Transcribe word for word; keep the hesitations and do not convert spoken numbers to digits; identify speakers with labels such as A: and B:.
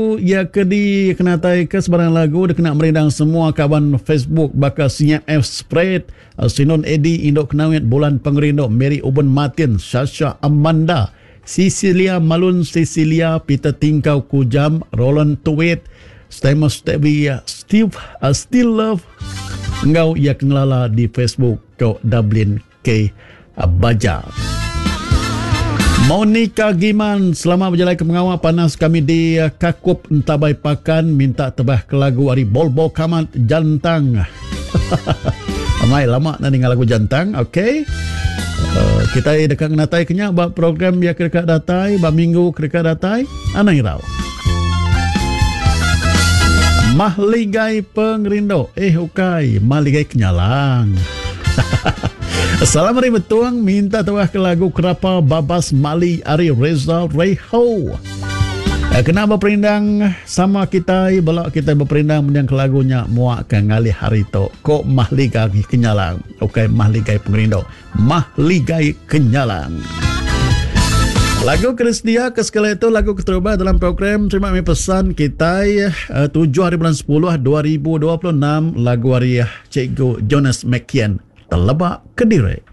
A: Ya kedi kena tai ke sebarang lagu dia kena merindang semua kawan Facebook bakal C M F spread Sinon Edi Indok Kenawit Bulan Pengerindo Mary Uben Martin Sasha Amanda Cecilia Malun Cecilia Peter Tingkau Kujam Roland Tuwit Stamos Stevia Steve uh, Still Love engkau ia kenalala di Facebook kau Dublin K Baja. Monica Giman, selamat berjalan ke mengawal panas kami di uh, Kakup Entabai Pakan, minta tebah ke lagu hari Bol-Bol Kamat Jantang. Amai lama nak dengar lagu Jantang, okey. Uh, kita dekat natai kenya bab program dia dekat datai, bab minggu dekat datai, anang irau. Mahligai Pengerindo, eh ukai, mahligai kenyalang. Assalamualaikum betuang minta tawah ke lagu Kerapa Babas Mali Ari Reza Reho. Eh, kenapa berperindang sama kita belak kita berperindang menang ke lagunya muak ke ngali harito kok mahligai kenyalang. Okey, mahligai Pengerindo, mahligai kenyalang. Lagu Kristia ke sekali itu lagu keterubah dalam program terima kasih pesan kita uh, tujuh hari bulan sepuluh dua ribu dua puluh enam lagu hari Cikgu Jonas McKean Terlebak Kediri.